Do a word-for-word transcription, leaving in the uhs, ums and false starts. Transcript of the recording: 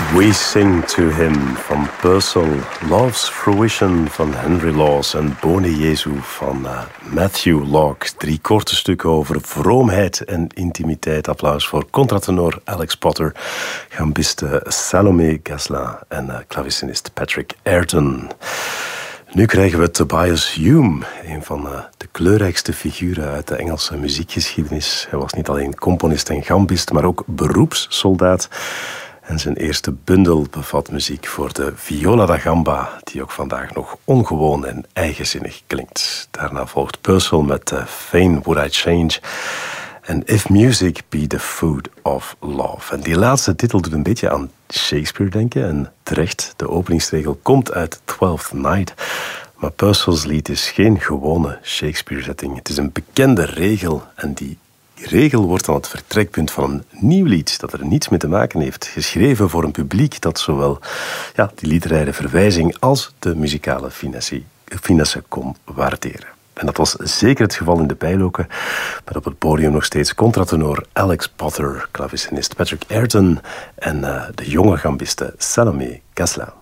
We Sing to Him van Purcell, Love's Fruition van Henry Laws en Bone Jesu van uh, Matthew Locke. Drie korte stukken over vroomheid en intimiteit. Applaus voor contratenor Alex Potter, gambiste Salome Gazlan en uh, klavecinist Patrick Ayrton. Nu krijgen we Tobias Hume, een van uh, de kleurrijkste figuren uit de Engelse muziekgeschiedenis. Hij was niet alleen componist en gambist, maar ook beroepssoldaat. En zijn eerste bundel bevat muziek voor de viola da gamba, die ook vandaag nog ongewoon en eigenzinnig klinkt. Daarna volgt Purcell met uh, Fain Would I Change en If Music Be the Food of Love. En die laatste titel doet een beetje aan Shakespeare denken. En terecht, de openingsregel komt uit Twelfth Night. Maar Purcell's lied is geen gewone Shakespeare-zetting. Het is een bekende regel en die Die regel wordt dan het vertrekpunt van een nieuw lied dat er niets mee te maken heeft. Geschreven voor een publiek dat zowel ja, die literaire verwijzing als de muzikale finesse, finesse kon waarderen. En dat was zeker het geval in de Bijloken, met op het podium nog steeds contratenor Alex Potter, klavecinist Patrick Ayrton en uh, de jonge gambiste Salome Gazlan.